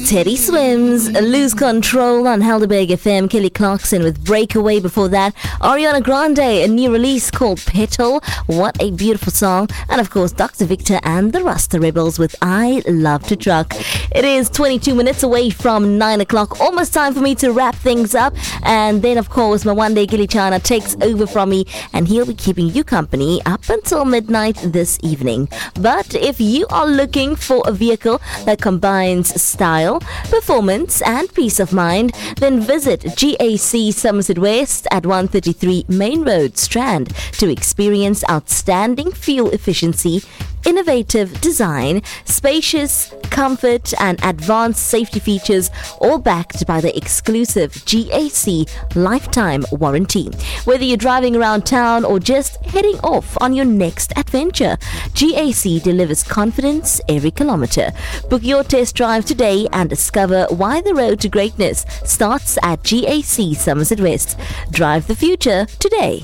Teddy Swims, Lose Control on Helderberg FM. Kelly Clarkson with Breakaway. Before that, Ariana Grande, a new release called Petal. What a beautiful song. And of course, Dr. Victor and the Rasta Rebels with I Love to Truck. It is 22 minutes away from 9 o'clock. Almost time for me to wrap things up. And then, of course, Mwande Gilichana takes over from me, and he'll be keeping you company up until midnight this evening. But if you are looking for a vehicle that combines style, performance and peace of mind, then visit GAC Somerset West at 133 Main Road, Strand, to experience outstanding fuel efficiency, innovative design, spacious comfort and advanced safety features, all backed by the exclusive GAC lifetime warranty. Whether you're driving around town or just heading off on your next adventure, GAC delivers confidence every kilometer. Book your test drive today and discover why the road to greatness starts at GAC Somerset West. Drive the future today.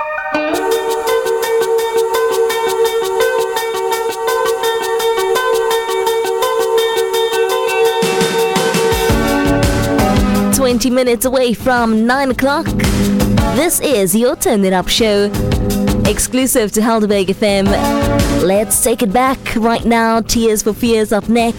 Minutes away from 9 o'clock. This is your Turn It Up show, exclusive to Helderberg FM. Let's take it back right now. Tears for Fears up next.